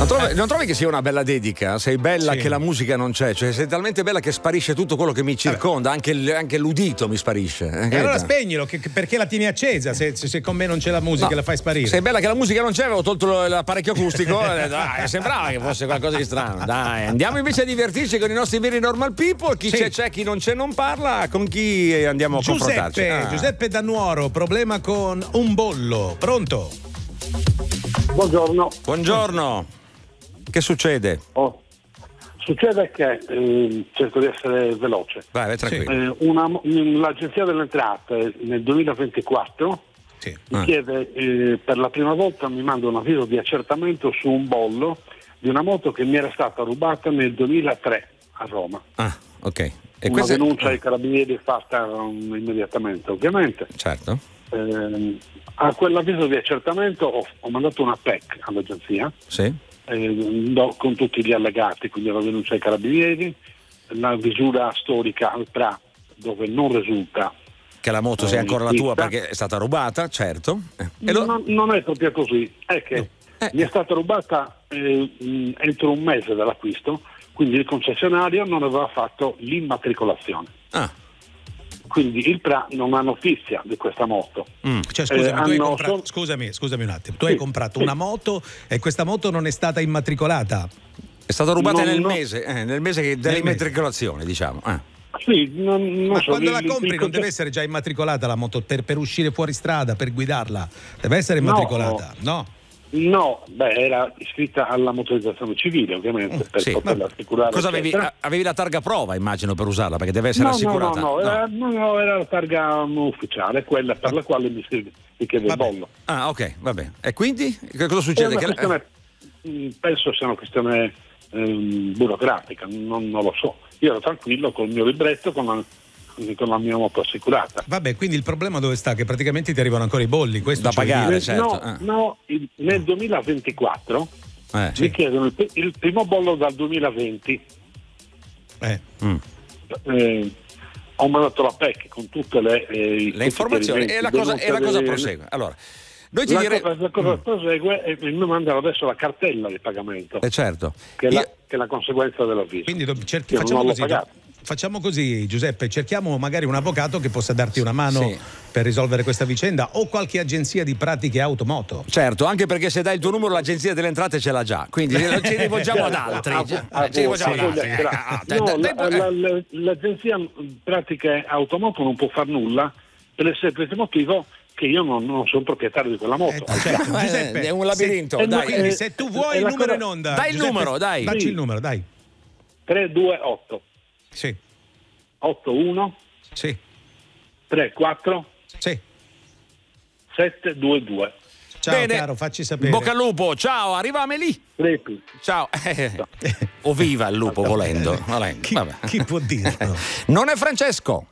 Non trovi che sia una bella dedica? Sei bella che la musica non c'è, cioè sei talmente bella che sparisce tutto quello che mi circonda, anche l'udito mi sparisce. E allora spegnilo, perché la tieni accesa se con me non c'è la musica e la fai sparire? Sei bella che la musica non c'è, avevo tolto l'apparecchio acustico, dai, sembrava che fosse qualcosa di strano. Dai, andiamo invece a divertirci con i nostri veri normal people, chi c'è, chi non c'è non parla, con chi andiamo a confrontarci? Giuseppe da Nuoro, problema con un bollo, pronto? Buongiorno. Che succede? Succede che cerco di essere veloce. Vai tranquillo. L'Agenzia delle Entrate nel 2024 mi chiede per la prima volta, mi manda un avviso di accertamento su un bollo di una moto che mi era stata rubata nel 2003 a Roma. Ah, ok. E una denuncia ai carabinieri fatta immediatamente, ovviamente. Certo. A quell'avviso di accertamento ho mandato una PEC all'agenzia. Sì. Con tutti gli allegati, quindi la denuncia ai carabinieri, la visura storica al PRA dove non risulta che la moto sia ancora la tua perché è stata rubata, certo. Non è proprio così, è che mi è stata rubata entro un mese dall'acquisto, quindi il concessionario non aveva fatto l'immatricolazione. Quindi il PRA non ha notizia di questa moto. Cioè, scusami un attimo, tu hai comprato una moto e questa moto non è stata immatricolata? È stata rubata nel mese dell'immatricolazione, diciamo. Sì, ma quando la compri non deve essere già immatricolata la moto per uscire fuori strada, per guidarla? Deve essere immatricolata, no? No, era iscritta alla motorizzazione civile, ovviamente, per poterla assicurare. Cosa avevi la targa prova, immagino, per usarla, perché deve essere assicurata? No, era la targa ufficiale, quella per la quale mi chiede il bollo. Ah, ok, vabbè. E quindi che cosa succede? Penso sia una questione burocratica, non lo so. Io ero tranquillo col mio libretto, con la mia moto assicurata. Vabbè, quindi il problema dove sta? Che praticamente ti arrivano ancora i bolli, questo da pagare, certo. Nel 2024 mi chiedono il primo bollo dal 2020. Ho mandato la PEC con tutte le informazioni e la cosa prosegue. Allora, noi ti la cosa prosegue e mi mandano adesso la cartella di pagamento. Certo. Che è la conseguenza dell'avviso. Quindi facciamo così, Giuseppe, cerchiamo magari un avvocato che possa darti una mano per risolvere questa vicenda, o qualche agenzia di pratiche automoto. Certo, anche perché se dai il tuo numero l'agenzia delle entrate ce l'ha già, quindi ci rivolgiamo ad altri. L'agenzia pratiche automoto non può far nulla per il semplice motivo che io non sono proprietario di quella moto. Giuseppe, è un labirinto. Quindi se tu vuoi il numero in onda, dai il numero, dai. Dacci il numero, dai. 328 81 34 722. Ciao. Bene. Caro, facci sapere. Bocca al lupo, ciao, arriva Amelie. Ciao. O viva il lupo volendo. Chi può dirlo? Non è Francesco.